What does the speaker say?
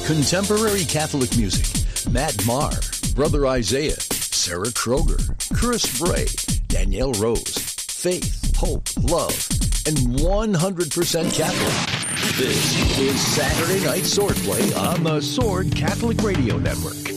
Contemporary Catholic music. Matt Maher, Brother Isaiah, Sarah Kroger, Chris Bray, Danielle Rose, faith, hope, love, and 100% Catholic. This is Saturday Night Swordplay on the Sword Catholic Radio Network.